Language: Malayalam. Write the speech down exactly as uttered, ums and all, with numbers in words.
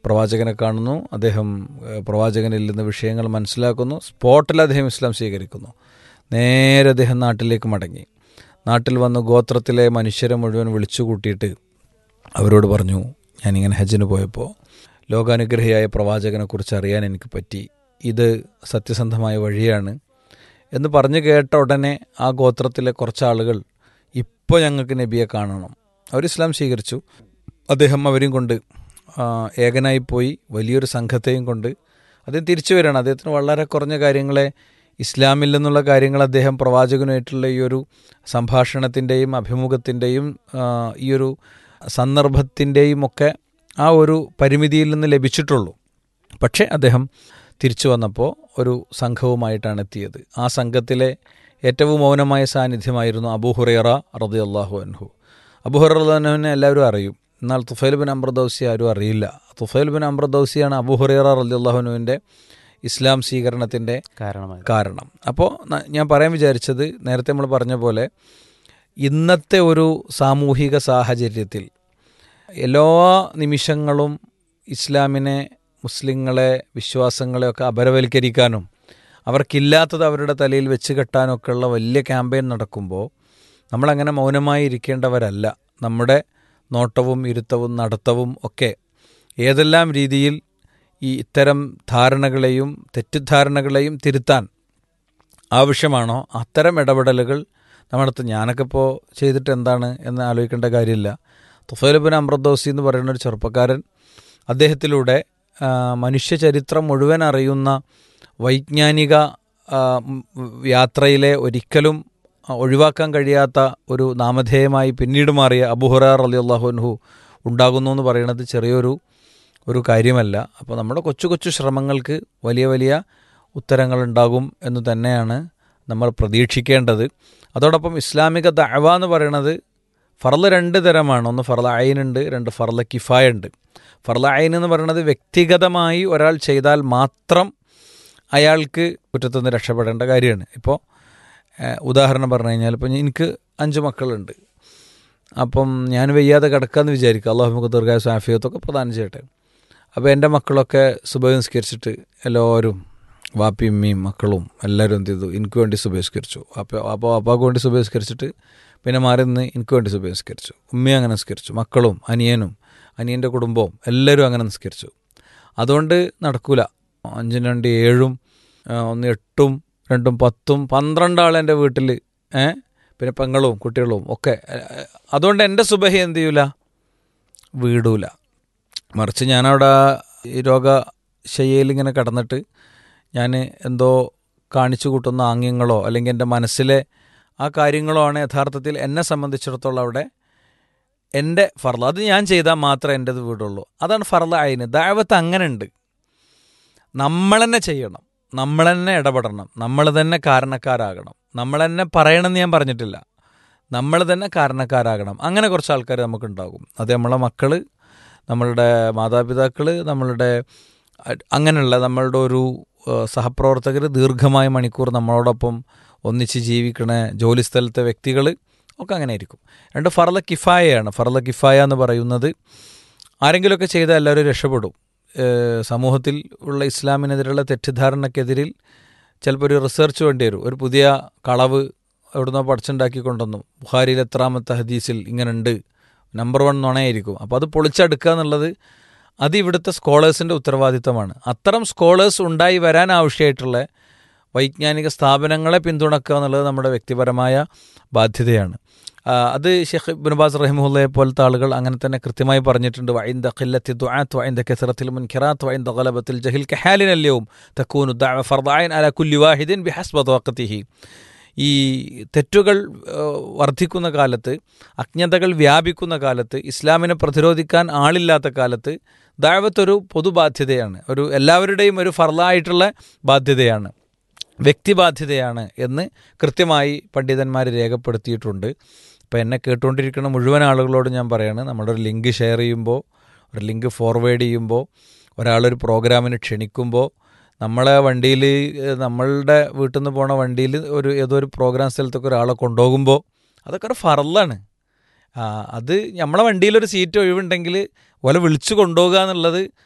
പ്രവാചകനെ കാണുന്നു, അദ്ദേഹം പ്രവാചകനിൽ നിന്ന് വിഷയങ്ങൾ മനസ്സിലാക്കുന്നു, സ്പോട്ടിൽ അദ്ദേഹം ഇസ്ലാം സ്വീകരിക്കുന്നു. നേരെ അദ്ദേഹം നാട്ടിലേക്ക് മടങ്ങി. നാട്ടിൽ വന്ന് ഗോത്രത്തിലെ മനുഷ്യരെ മുഴുവൻ വിളിച്ചു കൂട്ടിയിട്ട് അവരോട് പറഞ്ഞു, ഞാനിങ്ങനെ ഹജ്ജിന് പോയപ്പോൾ ലോകാനുഗ്രഹിയായ പ്രവാചകനെക്കുറിച്ച് അറിയാൻ എനിക്ക് പറ്റി, ഇത് സത്യസന്ധമായ വഴിയാണ് എന്ന് പറഞ്ഞു കേട്ട ഉടനെ ആ ഗോത്രത്തിലെ കുറച്ചാളുകൾ ഇപ്പോൾ ഞങ്ങൾക്ക് നബിയെ കാണണം, അവർ ഇസ്ലാം സ്വീകരിച്ചു. അദ്ദേഹം അവരെയും കൊണ്ട് ഏകനായി പോയി, വലിയൊരു സംഘത്തെയും കൊണ്ട് അദ്ദേഹം തിരിച്ചു വരികയാണ്. അദ്ദേഹത്തിന് വളരെ കുറഞ്ഞ കാര്യങ്ങളെ ഇസ്ലാമിൽ നിന്നുള്ള കാര്യങ്ങൾ അദ്ദേഹം പ്രവാചകനുമായിട്ടുള്ള ഈ ഒരു സംഭാഷണത്തിൻ്റെയും അഭിമുഖത്തിൻ്റെയും ഈ ഒരു സന്ദർഭത്തിൻ്റെയും ഒക്കെ ആ ഒരു പരിമിതിയിൽ നിന്ന് ലഭിച്ചിട്ടുള്ളൂ. പക്ഷേ അദ്ദേഹം തിരിച്ചു വന്നപ്പോൾ ഒരു സംഘവുമായിട്ടാണ് എത്തിയത്. ആ സംഘത്തിലെ ഏറ്റവും മൗനമായ സാന്നിധ്യമായിരുന്നു അബൂ ഹുറൈറ റളിയല്ലാഹു അൻഹു. അബൂ ഹുറൈറ റളിയല്ലാഹു അൻഹുവിനെ എല്ലാവരും അറിയും, എന്നാൽ തുഫൈൽ ബിൻ അംർ ദൗസി ആരും അറിയില്ല. തുഫൈൽ ബിൻ അംർ ദൗസിയാണ് അബൂ ഹുറൈറ റളിയല്ലാഹു അൻഹുവിൻ്റെ ഇസ്ലാം സ്വീകരണത്തിൻ്റെ കാരണം. അപ്പോൾ ഞാൻ പറയാൻ വിചാരിച്ചത്, നേരത്തെ നമ്മൾ പറഞ്ഞ പോലെ ഇന്നത്തെ ഒരു സാമൂഹിക സാഹചര്യത്തിൽ എല്ലാ നിമിഷങ്ങളും ഇസ്ലാമിനെ, മുസ്ലിങ്ങളെ, വിശ്വാസങ്ങളെയൊക്കെ അപരവൽക്കരിക്കാനും അവർക്കില്ലാത്തത് അവരുടെ തലയിൽ വെച്ച് കെട്ടാനൊക്കെയുള്ള വലിയ ക്യാമ്പയിൻ നടക്കുമ്പോൾ നമ്മളങ്ങനെ മൗനമായി ഇരിക്കേണ്ടവരല്ല. നമ്മുടെ നോട്ടവും ഇരുത്തവും നടത്തവും ഒക്കെ ഏതെല്ലാം രീതിയിൽ ഈ ഇത്തരം ധാരണകളെയും തെറ്റിദ്ധാരണകളെയും തിരുത്താൻ ആവശ്യമാണോ അത്തരം ഇടപെടലുകൾ നമ്മളടുത്ത്. ഞാനൊക്കെ ഇപ്പോൾ ചെയ്തിട്ട് എന്താണ് എന്ന് ആലോചിക്കേണ്ട കാര്യമില്ല. തുഫൈൽ ബിൻ അംർ ദൗസി എന്ന് പറയുന്ന ഒരു ചെറുപ്പക്കാരൻ, അദ്ദേഹത്തിലൂടെ മനുഷ്യചരിത്രം മുഴുവൻ അറിയുന്ന വൈജ്ഞാനിക യാത്രയിലെ ഒരിക്കലും ഒഴിവാക്കാൻ കഴിയാത്ത ഒരു നാമധേയമായി പിന്നീട് മാറിയ അബൂ ഹുറൈറ റളിയല്ലാഹു അൻഹു ഉണ്ടാകുന്നു എന്ന് പറയുന്നത് ചെറിയൊരു ഒരു കാര്യമല്ല. അപ്പോൾ നമ്മുടെ കൊച്ചു കൊച്ചു ശ്രമങ്ങൾക്ക് വലിയ വലിയ ഉത്തരങ്ങളുണ്ടാകും എന്ന് തന്നെയാണ് നമ്മൾ പ്രതീക്ഷിക്കേണ്ടത്. അതോടൊപ്പം ഇസ്ലാമിക ദഅവ എന്ന് പറയുന്നത് ഫർള് രണ്ട് തരമാണ്. ഒന്ന് ഫർള് ഐൻ ഉണ്ട്, രണ്ട് ഫർള് കിഫായ ഉണ്ട്. ഫർള് ഐൻ എന്ന് പറയുന്നത് വ്യക്തിഗതമായി ഒരാൾ ചെയ്താൽ മാത്രം അയാൾക്ക് കുറ്റത്തുനിന്ന് രക്ഷപ്പെടേണ്ട കാര്യമാണ്. ഇപ്പോൾ ഉദാഹരണം പറഞ്ഞു കഴിഞ്ഞാൽ, ഇപ്പോൾ എനിക്ക് അഞ്ച് മക്കളുണ്ട്. അപ്പം ഞാൻ വയ്യാതെ കിടക്കാമെന്ന് വിചാരിക്കുക, അള്ളാഹു നമുക്ക് ദീർഘായുസ്സും ആഫിയത്തൊക്കെ പ്രദാനം ചെയ്യട്ടെ. അപ്പോൾ എൻ്റെ മക്കളൊക്കെ സുബഹി നിസ്കരിച്ചിട്ട് എല്ലാവരും വാപ്പിയും ഉമ്മയും മക്കളും എല്ലാവരും എന്ത് ചെയ്തു, എനിക്ക് വേണ്ടി സുബഹി നിസ്കരിച്ചു. അപ്പോൾ അപ്പോൾ വാപ്പാക്ക് വേണ്ടി സുബഹി നിസ്കരിച്ചിട്ട് പിന്നെ മാറി നിന്ന് എനിക്ക് വേണ്ടി സുബഹി നിസ്കരിച്ചു. ഉമ്മയും അങ്ങനെ നിസ്കരിച്ചു, മക്കളും അനിയനും അനിയൻ്റെ കുടുംബവും എല്ലാവരും അങ്ങനെ നിസ്കരിച്ചു. അതുകൊണ്ട് നടക്കൂല. അഞ്ചും രണ്ട് ഏഴും ഒന്ന് എട്ടും രണ്ടും പത്തും പന്ത്രണ്ടാൾ എൻ്റെ വീട്ടിൽ, പിന്നെ പെങ്ങളും കുട്ടികളും ഒക്കെ. അതുകൊണ്ട് എൻ്റെ സുബഹി എന്ത് ചെയ്യൂല, വീടൂല. മറിച്ച് ഞാനവിടെ ഈ രോഗശയ്യയിൽ ഇങ്ങനെ കിടന്നിട്ട് ഞാൻ എന്തോ കാണിച്ചു കൂട്ടുന്ന ആംഗ്യങ്ങളോ അല്ലെങ്കിൽ എൻ്റെ മനസ്സിലെ ആ കാര്യങ്ങളോ ആണ് യഥാർത്ഥത്തിൽ എന്നെ സംബന്ധിച്ചിടത്തോളം അവിടെ എൻ്റെ ഫർള്. അത് ഞാൻ ചെയ്താൽ മാത്രമേ എൻ്റെത് വീടുള്ളൂ. അതാണ് ഫർള് ഐൻ. ദഅവത്ത് അങ്ങനെ ഉണ്ട്. നമ്മൾ തന്നെ ചെയ്യണം, നമ്മൾ തന്നെ ഇടപെടണം, നമ്മൾ തന്നെ കാരണക്കാരാകണം. നമ്മൾ തന്നെ പറയണമെന്ന് ഞാൻ പറഞ്ഞിട്ടില്ല, നമ്മൾ തന്നെ കാരണക്കാരാകണം. അങ്ങനെ കുറച്ച് ആൾക്കാർ നമുക്കുണ്ടാകും. അത് നമ്മളെ മക്കൾ, നമ്മളുടെ മാതാപിതാക്കൾ, നമ്മളുടെ അങ്ങനെയുള്ള നമ്മളുടെ ഒരു സഹപ്രവർത്തകർ, ദീർഘമായ മണിക്കൂർ നമ്മളോടൊപ്പം ഒന്നിച്ച് ജീവിക്കണ ജോലിസ്ഥലത്തെ വ്യക്തികൾ ഒക്കെ അങ്ങനെ ആയിരിക്കും. രണ്ട് ഫർള് കിഫായയാണ്. ഫർള് കിഫായ എന്ന് പറയുന്നത് ആരെങ്കിലുമൊക്കെ ചെയ്താൽ എല്ലാവരും രക്ഷപ്പെടും. സമൂഹത്തിൽ ഉള്ള ഇസ്ലാമിനെതിരുള്ള തെറ്റിദ്ധാരണക്കെതിരിൽ ചിലപ്പോൾ ഒരു റിസർച്ച് വേണ്ടി വരും. ഒരു പുതിയ കളവ് എവിടുന്നോ പഠിച്ചുണ്ടാക്കി കൊണ്ടുവന്നു, ബുഖാരിയിൽ എത്രാമത്തെ ഹദീസിൽ ഇങ്ങനെ ഉണ്ട്, നമ്പർ വൺ നുണയായിരിക്കും. അപ്പോൾ അത് പൊളിച്ചെടുക്കുക എന്നുള്ളത് അത് ഇവിടുത്തെ സ്കോളേഴ്സിൻ്റെ ഉത്തരവാദിത്തമാണ്. അത്തരം സ്കോളേഴ്സ് ഉണ്ടായി വരാൻ ആവശ്യമായിട്ടുള്ള വൈജ്ഞാനിക സ്ഥാപനങ്ങളെ പിന്തുണക്കുക എന്നുള്ളത് നമ്മുടെ വ്യക്തിപരമായ ബാധ്യതയാണ്. അത് ഷെയ്ഖ് ഇബ്നു ബാസ് റഹിമഹുള്ളയെ പോലത്തെ ആളുകൾ അങ്ങനെ തന്നെ കൃത്യമായി പറഞ്ഞിട്ടുണ്ട്. വഇൻദ ഖില്ലത്തി ദുആത്ത് വഇൻദ കസറത്തിൽ മുൻകിറാത്ത് വഇൻദ ഗലബത്തിൽ ജഹിൽ കഹാലിന അൽയൗം തകൂനു ദഅവ ഫർദ് ഐൻ അലാ കുല്ലി വാഹിദിൻ ബിഹസ്ബ തവഖതിഹി. ഈ തെറ്റുകൾ വർദ്ധിക്കുന്ന കാലത്ത്, അജ്ഞതകൾ വ്യാപിക്കുന്ന കാലത്ത്, ഇസ്ലാമിനെ പ്രതിരോധിക്കാൻ ആളില്ലാത്ത കാലത്ത് ദഅവത്തൊരു പൊതുബാധ്യതയാണ്, ഒരു എല്ലാവരുടെയും ഒരു ഫർളായിട്ടുള്ള ബാധ്യതയാണ്, വ്യക്തിബാധ്യതയാണ് എന്ന് കൃത്യമായി പണ്ഡിതന്മാർ രേഖപ്പെടുത്തിയിട്ടുണ്ട്. ഇപ്പോൾ എന്നെ കേട്ടുകൊണ്ടിരിക്കുന്ന മുഴുവൻ ആളുകളോട് ഞാൻ പറയാണ്, നമ്മുടെ ഒരു ലിങ്ക് ഷെയർ ചെയ്യുമ്പോൾ, ഒരു ലിങ്ക് ഫോർവേഡ് ചെയ്യുമ്പോൾ, ഒരാളൊരു പ്രോഗ്രാമിന് ക്ഷണിക്കുമ്പോൾ, നമ്മളെ വണ്ടിയിൽ, നമ്മളുടെ വീട്ടിൽ നിന്ന് പോണ വണ്ടിയിൽ ഒരു ഏതോ ഒരു പ്രോഗ്രാം സ്ഥലത്തൊക്കെ ഒരാളെ കൊണ്ടുപോകുമ്പോൾ അതൊക്കെ ഒരു ഫർളാണ്. അത് നമ്മളെ വണ്ടിയിലൊരു സീറ്റ് ഒഴിവുണ്ടെങ്കിൽ ഓലെ വിളിച്ചു കൊണ്ടുപോകുക എന്നുള്ളത്